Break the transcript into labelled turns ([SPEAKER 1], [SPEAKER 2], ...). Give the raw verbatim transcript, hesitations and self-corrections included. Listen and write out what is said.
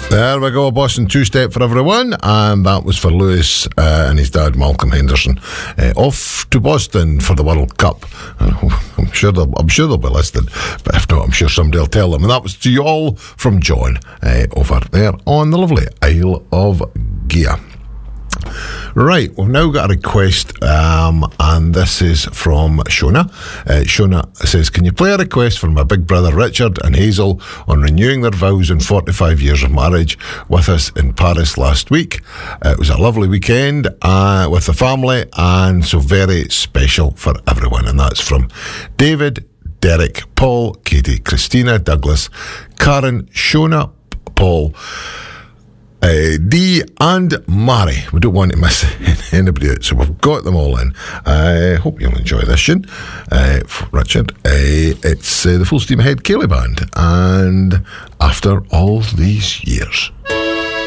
[SPEAKER 1] There we go, Boston two-step for everyone, and that was for Lewis uh, and his dad, Malcolm Henderson, uh, off to Boston for the World Cup. I'm sure they'll, I'm sure they'll be listening, but if not, I'm sure somebody will tell them. And that was to you all from John uh, over there on the lovely Isle of Gia. Right, we've now got a request, um, and this is from Shona. Uh, Shona says, can you play a request for my big brother Richard and Hazel on renewing their vows in forty-five years of marriage with us in Paris last week? Uh, it was a lovely weekend uh, with the family, and so very special for everyone. And that's from David, Derek, Paul, Katie, Christina, Douglas, Karen, Shona, Paul, Uh, Dee and Mary. We don't want to miss anybody out, so we've got them all in. I uh, hope you'll enjoy this tune. Uh, Richard, uh, it's uh, the Full Steam Ahead Ceilidh Band, and After All These Years.